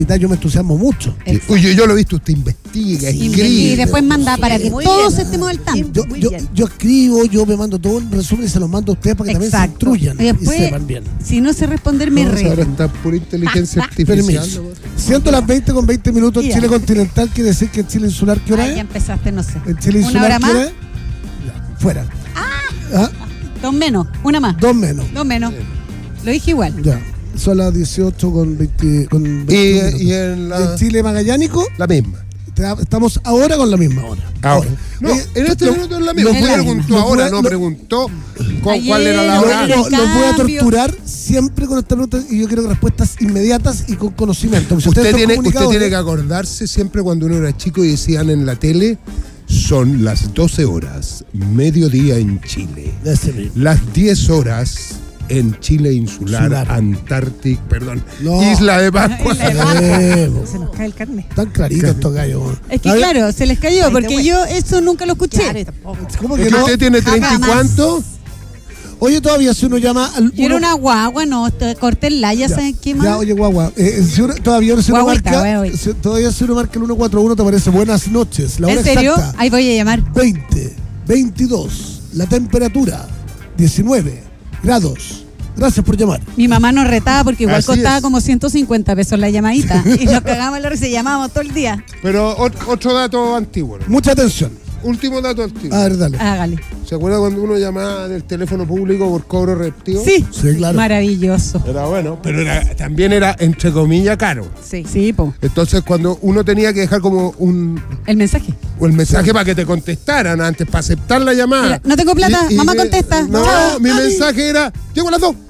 yo me entusiasmo mucho. Oye, yo lo he visto, usted investiga, escribe. Y después manda para que todos estemos al tanto. Yo escribo, yo me mando todo un resumen y se los mando a ustedes para que también se instruyan y después, y sepan bien. Si no sé responder, me re. Ahora está por inteligencia artificial. Siendo las 20:20 en Chile continental, quiere decir que en Chile insular, ¿qué hora es? Ya empezaste, no sé. En Chile insular, ¿Una hora más? ¿qué hora es? Ya, fuera. Dos menos, una más. Dos menos. Lo dije igual. Ya. Son las 18:20. Y en en Chile Magallánico, la misma. Estamos ahora con la misma hora. Ahora. No, en este minuto es la misma. No preguntó cuál era la hora. Los voy a torturar siempre con esta pregunta y yo quiero respuestas inmediatas y con conocimiento. Usted tiene que acordarse siempre cuando uno era chico y decían en la tele, son las 12 horas, mediodía en Chile. Las 10 horas en Chile insular. Antártico, Isla de Pascua. Se nos cae el carnet. Tan clarito estos gallos. Es que claro, se les cayó, porque yo eso nunca lo escuché. ¿Cómo que no? ¿Usted tiene 30 y cuánto? Oye, todavía si uno llama al... Yo era una guagua, no, córtenla, ya saben qué más. Ya, oye, guagua, todavía si uno marca el 141, te parece buenas noches. La hora ¿En serio? Exacta, ahí voy a llamar. 22, la temperatura, 19 grados. Gracias por llamar. Mi mamá nos retaba porque igual costaba como 150 pesos la llamadita. Y nos cagamos la risa y llamábamos todo el día. Pero otro dato antiguo, ¿no? Mucha atención. Último dato antiguo. A ver, dale. Hágale. ¿Se acuerda cuando uno llamaba del teléfono público por cobro reactivo? Sí, claro. Maravilloso. Era bueno, pero también era, entre comillas, caro. Sí, po. Entonces, cuando uno tenía que dejar como el mensaje. O el mensaje para que te contestaran antes, para aceptar la llamada. Mira, no tengo plata, mamá contesta. No, chao, mi mensaje era, llego a las 2.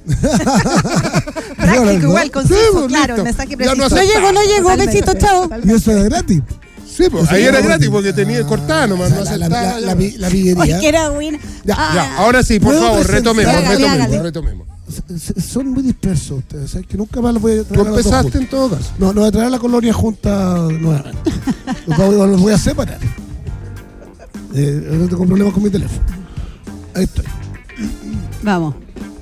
Práctico, igual, conciso, claro, el mensaje preciso. No llegó, besito, chao. Y eso era gratis. Sí, pues ahí era gratis porque tenía cortada nomás, no aceptaba. La pillería. Ay, que era buena. Ya, ahora sí, por favor, retomemos. Son muy dispersos ustedes, ¿sabes? Que nunca más los voy a traer. Tú empezaste en todo caso. No voy a traer a la colonia junta nuevamente. los voy a separar. No tengo problemas con mi teléfono. Ahí estoy. Vamos.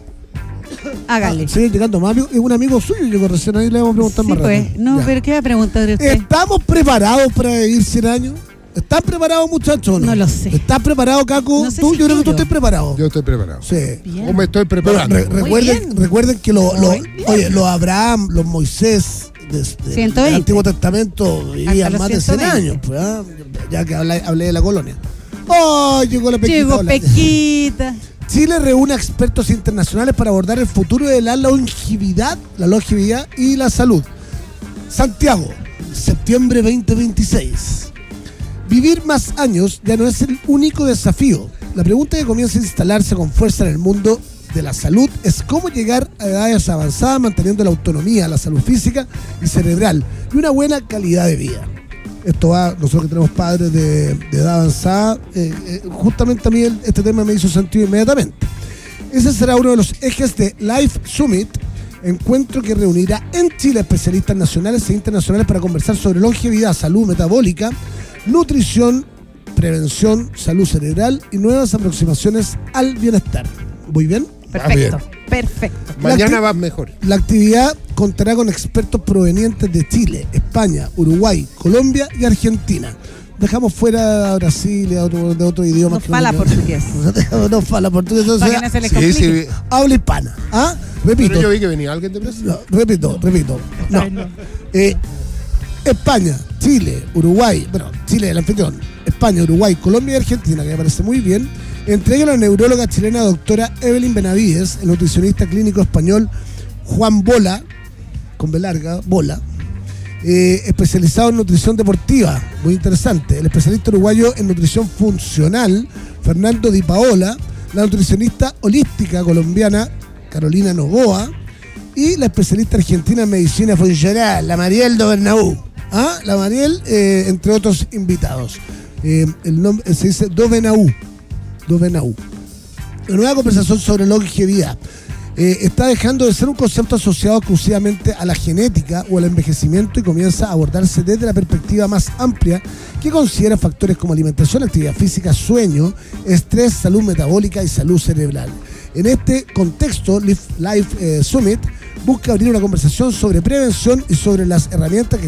Hágale. Sigue llegando más amigos. Es un amigo suyo, llegó recién ahí, le vamos a preguntar más pues. rápido. No, ya. Pero ¿qué va a preguntar de usted? ¿Estamos preparados para vivir 100 años? ¿Estás preparado, muchachos? No lo sé. ¿Estás preparado, Caco? No sé yo creo que tú estás preparado. Yo estoy preparado. Sí. ¿Cómo me estoy preparando? Recuerden que los Abraham, los Moisés del Antiguo Testamento vivían más de 100 años. Pues, ya que hablé de la colonia. ¡Oh! Llegó la Pequita. Llegó Pequita. Chile reúne a expertos internacionales para abordar el futuro de la longevidad y la salud. Santiago, septiembre 2026. Vivir más años ya no es el único desafío. La pregunta que comienza a instalarse con fuerza en el mundo de la salud es cómo llegar a edades avanzadas manteniendo la autonomía, la salud física y cerebral y una buena calidad de vida. Esto va, nosotros que tenemos padres de edad avanzada, justamente a mí este tema me hizo sentido inmediatamente. Ese será uno de los ejes de Life Summit, encuentro que reunirá en Chile especialistas nacionales e internacionales para conversar sobre longevidad, salud metabólica, nutrición, prevención, salud cerebral y nuevas aproximaciones al bienestar. ¿Muy bien? Perfecto. Mañana vas mejor. La actividad contará con expertos provenientes de Chile, España, Uruguay, Colombia y Argentina. Dejamos fuera a Brasil y de otro idioma. No fala portugués. No fala portugués. O sea, que se le complique. Sí. Habla hispana. Repito. Pero yo vi que venía alguien de Brasil. No, repito. No. España, Chile, Uruguay. Bueno, Chile, el anfitrión. España, Uruguay, Colombia y Argentina, que me parece muy bien. Entre ellos la neuróloga chilena doctora Evelyn Benavides, el nutricionista clínico español Juan Bola, con B larga, Bola, especializado en nutrición deportiva, muy interesante. El especialista uruguayo en nutrición funcional, Fernando Di Paola, la nutricionista holística colombiana, Carolina Novoa, y la especialista argentina en medicina funcional, la Mariel Dovenau. La Mariel, entre otros invitados. El nombre se dice Dovenau. La nueva conversación sobre longevidad está dejando de ser un concepto asociado exclusivamente a la genética o al envejecimiento y comienza a abordarse desde la perspectiva más amplia que considera factores como alimentación, actividad física, sueño, estrés, salud metabólica y salud cerebral. En este contexto, Life Summit busca abrir una conversación sobre prevención y sobre las herramientas que